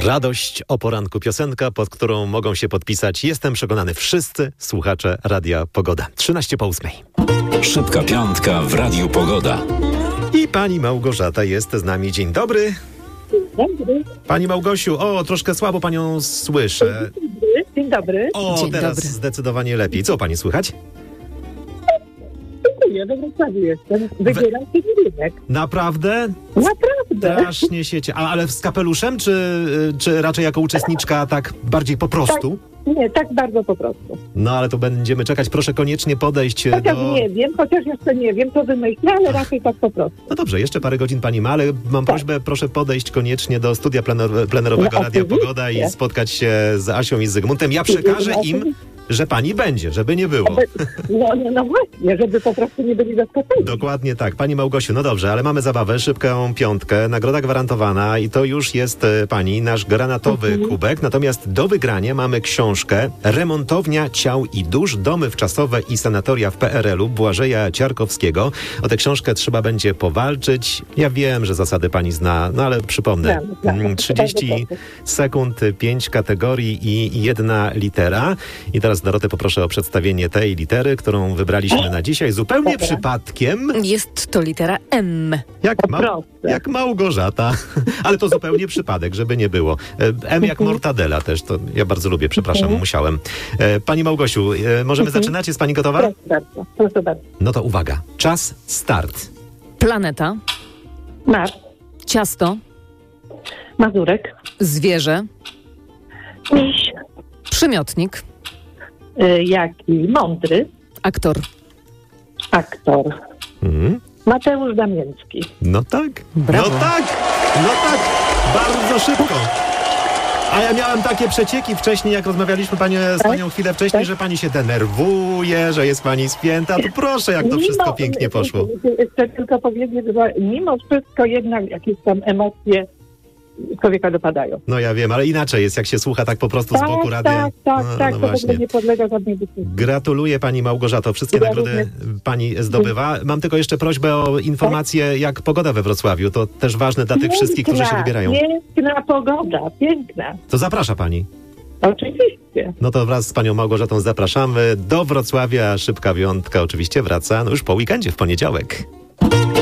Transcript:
Radość o poranku, piosenka, pod którą mogą się podpisać, jestem przekonany, wszyscy słuchacze Radia Pogoda. 8:13. Szybka piątka w Radiu Pogoda. I pani Małgorzata jest z nami. Dzień dobry. Dobry. Pani Małgosiu, troszkę słabo panią słyszę. Dzień dobry. Dzień teraz dobry. Zdecydowanie lepiej. Co pani słychać? Dziękuję, we Wrocławiu jestem. Wybieram się rynek. Naprawdę? Naprawdę. Strasznie się ale z kapeluszem, czy raczej jako uczestniczka tak bardziej po prostu? Nie, tak bardzo po prostu. No ale to będziemy czekać. Proszę koniecznie podejść Chociaż jeszcze nie wiem, co wymyślę, ale raczej tak po prostu. No dobrze, jeszcze parę godzin pani ma, ale mam prośbę, proszę podejść koniecznie do studia plenerowego Radia oczywiście. Pogoda i spotkać się z Asią i z Zygmuntem. Ja przekażę im, że pani będzie, żeby nie było. No właśnie, żeby po prostu nie byli zaskoczeni. Dokładnie tak. Pani Małgosiu, no dobrze, ale mamy zabawę, szybką piątkę, nagroda gwarantowana i to już jest pani nasz granatowy kubek. Natomiast do wygrania mamy książkę Remontownia ciał i dusz, domy wczasowe i sanatoria w PRL-u Błażeja Ciarkowskiego. O tę książkę trzeba będzie powalczyć. Ja wiem, że zasady pani zna, no ale przypomnę. 30 sekund, 5 kategorii i 1 litera. I teraz Dorotę poproszę o przedstawienie tej litery, którą wybraliśmy na dzisiaj zupełnie przypadkiem. Jest to litera M. Jak Małgorzata. Ale to zupełnie przypadek, żeby nie było. M jak mortadela też. To ja bardzo lubię, przepraszam, musiałem. Pani Małgosiu, możemy zaczynać? Jest pani gotowa? Proszę bardzo. No to uwaga. Czas, start. Planeta. Mars, Ciasto. Mazurek, Zwierzę. miś, Przymiotnik. jaki mądry, Aktor. aktor, Mhm. Mateusz Damięcki. No tak. Brawo. No tak. Bardzo szybko. A ja miałem takie przecieki wcześniej, jak rozmawialiśmy z panią chwilę wcześniej, że pani się denerwuje, że jest pani spięta. To proszę, jak to wszystko pięknie poszło. Chcę tylko powiedzieć, że mimo wszystko jednak jakieś tam emocje człowieka dopadają. No ja wiem, ale inaczej jest, jak się słucha tak po prostu z boku radia. Tak, No to w ogóle nie podlega żadnej dyskusji. Gratuluję pani Małgorzato. Wszystkie nagrody pani zdobywa. Mam tylko jeszcze prośbę o informację, jak pogoda we Wrocławiu. To też ważne dla tych wszystkich, którzy się wybierają. Piękna pogoda, piękna. To zaprasza pani. Oczywiście. No to wraz z panią Małgorzatą zapraszamy do Wrocławia. Szybka piątka oczywiście wraca już po weekendzie, w poniedziałek.